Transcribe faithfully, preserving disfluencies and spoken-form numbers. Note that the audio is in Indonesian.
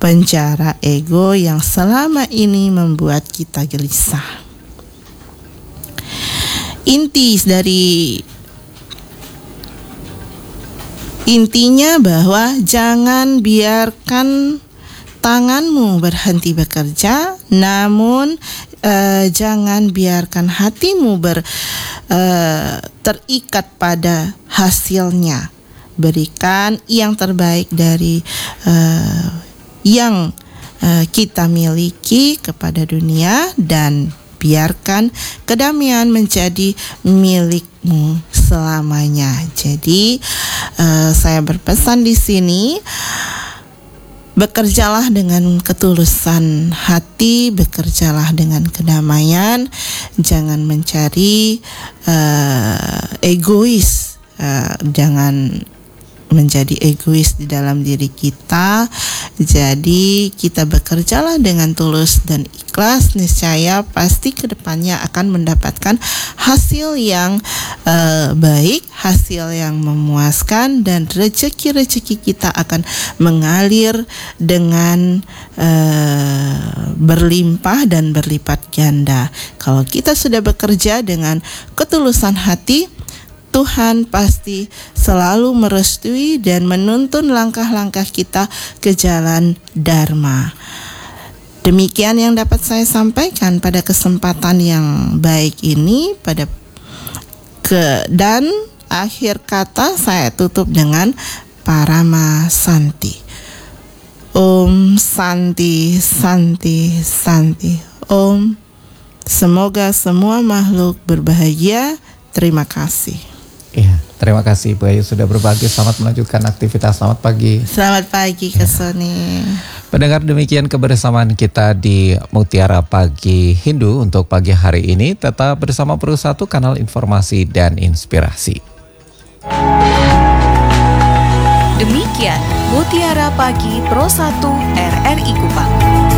penjara ego yang selama ini membuat kita gelisah. Inti dari intinya bahwa jangan biarkan tanganmu berhenti bekerja, namun eh, jangan biarkan hatimu ber, eh, terikat pada hasilnya. Berikan yang terbaik dari eh, yang eh, kita miliki kepada dunia, dan biarkan kedamaian menjadi milikmu selamanya. Jadi uh, saya berpesan di sini, bekerjalah dengan ketulusan hati, bekerjalah dengan kedamaian, jangan mencari uh, egois, uh, jangan menjadi egois di dalam diri kita. Jadi kita bekerjalah dengan tulus dan ikhlas, niscaya pasti kedepannya akan mendapatkan hasil yang uh, baik, hasil yang memuaskan, dan rezeki-rezeki kita akan mengalir dengan uh, berlimpah dan berlipat ganda. Kalau kita sudah bekerja dengan ketulusan hati, Tuhan pasti selalu merestui dan menuntun langkah-langkah kita ke jalan Dharma. Demikian yang dapat saya sampaikan pada kesempatan yang baik ini, pada ke dan akhir kata saya tutup dengan Parama Santi. Om Santi, Santi, Santi. Om. Semoga semua makhluk berbahagia. Terima kasih. Iya, terima kasih Bu Ayu sudah berbagi. Selamat melanjutkan aktivitas. Selamat pagi. Selamat pagi Kak Sony. Pendengar, demikian kebersamaan kita di Mutiara Pagi Hindu untuk pagi hari ini. Tetap bersama Pro satu, kanal informasi dan inspirasi. Demikian Mutiara Pagi Pro satu R R I Kupang.